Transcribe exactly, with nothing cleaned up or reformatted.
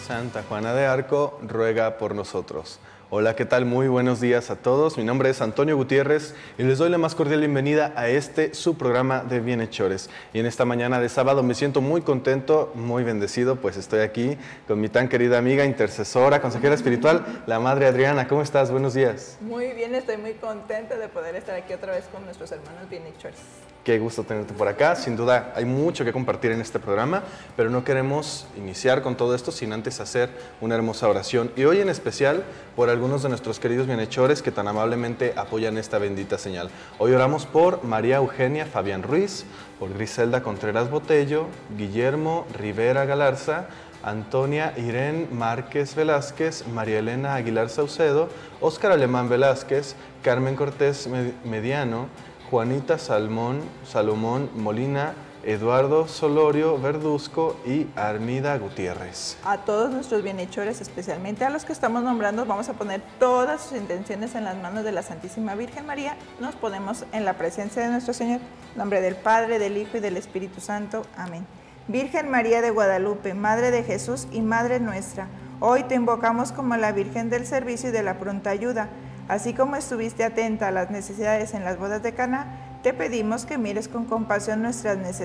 Santa Juana de Arco, ruega por nosotros. Hola, ¿qué tal? Muy buenos días a todos. Mi nombre es Antonio Gutiérrez y les doy la más cordial bienvenida a este, su programa de Bienhechores. Y en esta mañana de sábado me siento muy contento, muy bendecido, pues estoy aquí con mi tan querida amiga, intercesora, consejera espiritual, la Madre Adriana. ¿Cómo estás? Buenos días. Muy bien, estoy muy contenta de poder estar aquí otra vez con nuestros hermanos Bienhechores. Qué gusto tenerte por acá. Sin duda hay mucho que compartir en este programa, pero no queremos iniciar con todo esto sin antes hacer una hermosa oración. Y hoy en especial por algunos de nuestros queridos bienhechores que tan amablemente apoyan esta bendita señal. Hoy oramos por María Eugenia Fabián Ruiz, por Griselda Contreras Botello, Guillermo Rivera Galarza, Antonia Irene Márquez Velázquez, María Elena Aguilar Saucedo, Óscar Alemán Velázquez, Carmen Cortés Mediano, Juanita Salmón, Salomón Molina, Eduardo Solorio Verduzco y Armida Gutiérrez. A todos nuestros bienhechores, especialmente a los que estamos nombrando, vamos a poner todas sus intenciones en las manos de la Santísima Virgen María. Nos ponemos en la presencia de nuestro Señor. En nombre del Padre, del Hijo y del Espíritu Santo. Amén. Virgen María de Guadalupe, Madre de Jesús y Madre nuestra, hoy te invocamos como la Virgen del servicio y de la pronta ayuda. Así como estuviste atenta a las necesidades en las bodas de Caná, te pedimos que mires con compasión nuestras necesidades